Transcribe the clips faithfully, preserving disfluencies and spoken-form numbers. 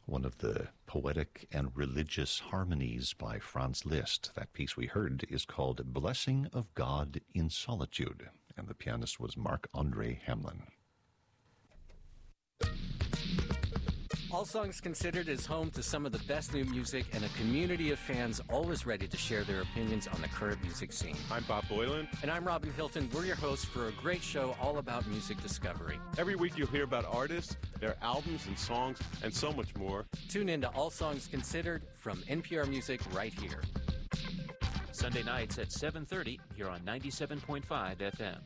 One of the poetic and religious harmonies by Franz Liszt. That piece we heard is called Blessing of God in Solitude, and the pianist was Marc-André Hamelin. All Songs Considered is home to some of the best new music and a community of fans always ready to share their opinions on the current music scene. I'm Bob Boylan. And I'm Robin Hilton. We're your hosts for a great show all about music discovery. Every week you'll hear about artists, their albums and songs, and so much more. Tune in to All Songs Considered from N P R Music right here. Sunday nights at seven thirty here on ninety-seven point five F M.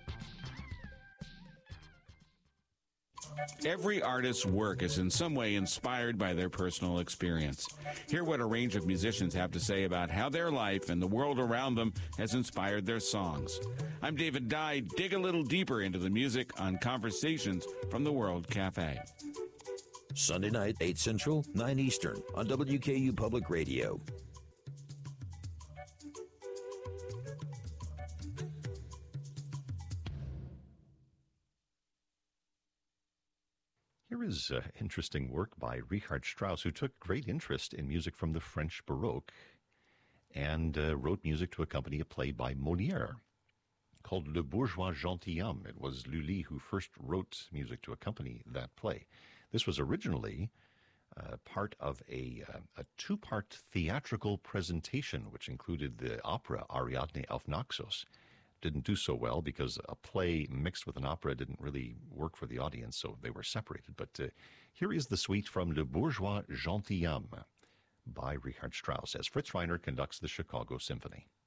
Every artist's work is in some way inspired by their personal experience. Hear what a range of musicians have to say about how their life and the world around them has inspired their songs. I'm David Dye. Dig a little deeper into the music on Conversations from the World Cafe. Sunday night, eight Central, nine Eastern on W K U Public Radio. Here is uh, interesting work by Richard Strauss, who took great interest in music from the French Baroque and uh, wrote music to accompany a play by Molière called Le Bourgeois Gentilhomme. It was Lully who first wrote music to accompany that play. This was originally uh, part of a, uh, a two-part theatrical presentation, which included the opera Ariadne auf Naxos. Didn't do so well because a play mixed with an opera didn't really work for the audience, so they were separated. But uh, here is the suite from Le Bourgeois Gentilhomme by Richard Strauss as Fritz Reiner conducts the Chicago Symphony.